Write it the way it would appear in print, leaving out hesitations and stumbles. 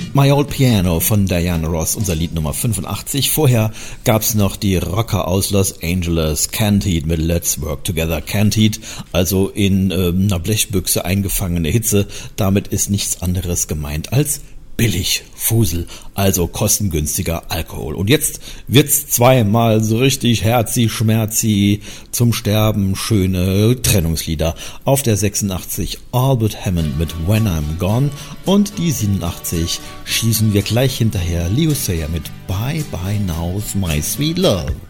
My Old Piano von Diana Ross, unser Lied Nummer 85. Vorher gab's noch die Rocker aus Los Angeles, Candide mit Let's Work Together. Candide, also in einer Blechbüchse eingefangene Hitze. Damit ist nichts anderes gemeint als billig Fusel, also kostengünstiger Alkohol. Und jetzt wird's zweimal so richtig herzi-schmerzi zum Sterben, schöne Trennungslieder. Auf der 86 Albert Hammond mit When I'm Gone und die 87 schießen wir gleich hinterher Leo Sayer mit Bye Bye Now My Sweet Love.